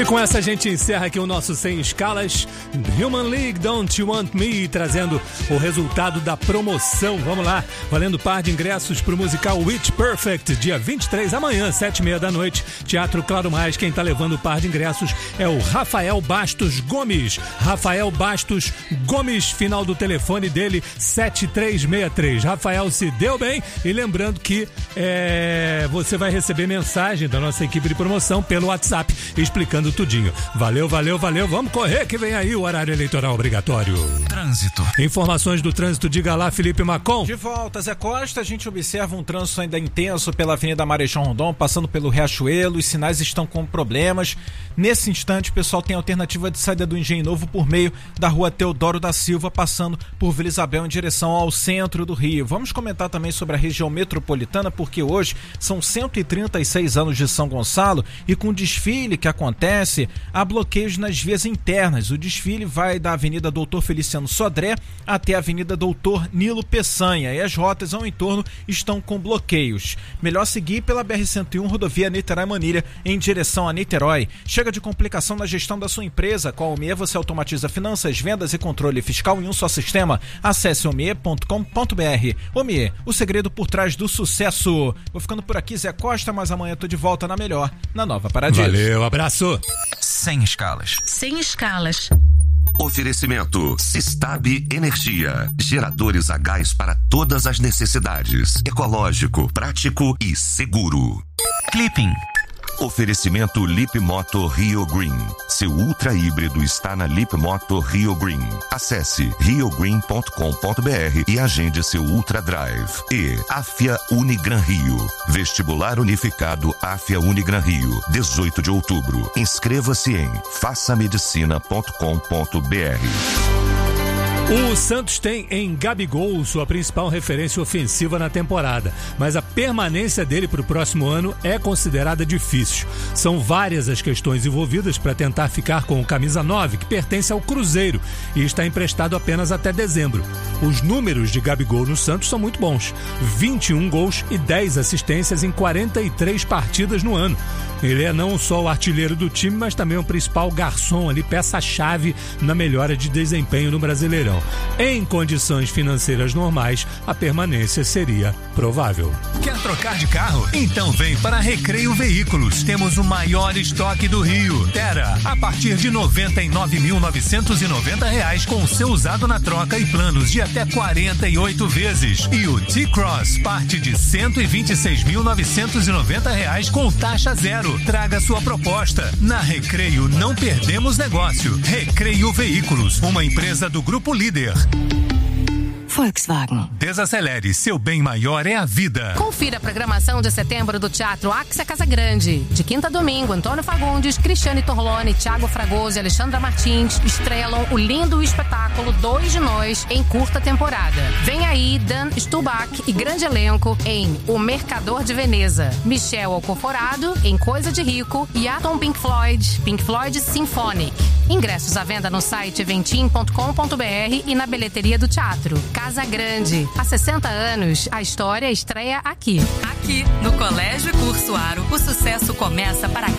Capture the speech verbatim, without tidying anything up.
E com essa a gente encerra aqui o nosso Sem Escalas. Human League, Don't You Want Me, trazendo o resultado da promoção. Vamos lá, valendo par de ingressos para o musical Witch Perfect, dia vinte e três, amanhã, sete e meia da noite, Teatro Claro Mais. Quem tá levando o par de ingressos é o Rafael Bastos Gomes. Rafael Bastos Gomes, final do telefone dele, sete três seis três. Rafael, se deu bem, e lembrando que é, você vai receber mensagem da nossa equipe de promoção pelo WhatsApp, explicando tudinho. Valeu, valeu, valeu. Vamos correr que vem aí o horário eleitoral obrigatório. Trânsito. Informações do trânsito, diga lá, Felipe Macon. De volta, Zé Costa, a gente observa um trânsito ainda intenso pela Avenida Marechal Rondon, passando pelo Riachuelo. Os sinais estão com problemas. Nesse instante, o pessoal tem a alternativa de saída do Engenho Novo por meio da Rua Teodoro da Silva, passando por Vila Isabel em direção ao centro do Rio. Vamos comentar também sobre a região metropolitana, porque hoje são cento e trinta e seis anos de São Gonçalo, e com o desfile que acontece, há bloqueios nas vias internas. O desfile vai da Avenida Doutor Feliciano Sodré até a Avenida Doutor Nilo Peçanha, e as rotas ao entorno estão com bloqueios. Melhor seguir pela B R cento e um, rodovia Niterói-Manilha, em direção a Niterói. Chega de complicação na gestão da sua empresa. Com a Omie você automatiza finanças, vendas e controle fiscal em um só sistema. Acesse omie ponto com ponto br. Omie, o segredo por trás do sucesso. Vou ficando por aqui, Zé Costa, mas amanhã tô de volta na melhor, na Nova Paradiso. Valeu, abraço. Sem escalas. Sem escalas. Oferecimento Sistab Energia, geradores a gás para todas as necessidades, ecológico, prático e seguro. Clipping. Oferecimento Lip Moto Rio Green. Seu ultra híbrido está na Lip Moto Rio Green. Acesse rio green ponto com ponto br e agende seu Ultra Drive. E Afia Unigran Rio. Vestibular Unificado Afia Unigran Rio, dezoito de outubro. Inscreva-se em faça medicina ponto com ponto br. O Santos tem em Gabigol sua principal referência ofensiva na temporada, mas a permanência dele para o próximo ano é considerada difícil. São várias as questões envolvidas para tentar ficar com o camisa nove, que pertence ao Cruzeiro e está emprestado apenas até dezembro. Os números de Gabigol no Santos são muito bons: vinte e um gols e dez assistências em quarenta e três partidas no ano. Ele é não só o artilheiro do time, mas também o principal garçom ali, peça-chave na melhora de desempenho no Brasileirão. Em condições financeiras normais, a permanência seria provável. Quer trocar de carro? Então vem para Recreio Veículos. Temos o maior estoque do Rio. Terra, a partir de noventa e nove mil novecentos e noventa reais, com seu usado na troca e planos de até quarenta e oito vezes. E o T-Cross, parte de cento e vinte e seis mil novecentos e noventa reais com taxa zero. Traga sua proposta. Na Recreio não perdemos negócio. Recreio Veículos, uma empresa do Grupo Líder. Volkswagen. Desacelere, seu bem maior é a vida. Confira a programação de setembro do Teatro Axia Casa Grande. De quinta a domingo, Antônio Fagundes, Cristiane Torlone, Thiago Fragoso e Alexandra Martins estrelam o lindo espetáculo Dois de Nós em curta temporada. Vem aí Dan Stubach e grande elenco em O Mercador de Veneza, Michel Alcoforado em Coisa de Rico e Atom Pink Floyd, Pink Floyd Symphonic. Ingressos à venda no site eventim ponto com ponto br e na bilheteria do teatro. Casa Grande. Há sessenta anos, a história estreia aqui. Aqui, no Colégio Curso Aro, o sucesso começa para